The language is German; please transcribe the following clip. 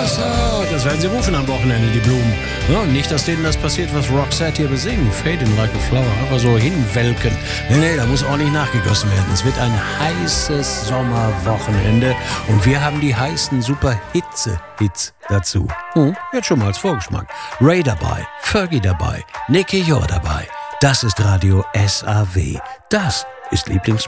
So, das werden sie rufen am Wochenende, die Blumen. Ja, und nicht, dass denen das passiert, was Roxette hier besingen. Fading like a flower. Einfach so hinwelken. Nee, da muss ordentlich nachgegossen werden. Es wird ein heißes Sommerwochenende. Und wir haben die heißen Super-Hits dazu. Jetzt schon mal als Vorgeschmack. Ray dabei, Fergie dabei, Nicky Jor dabei. Das ist Radio SAW. Das ist Lieblingsmusik.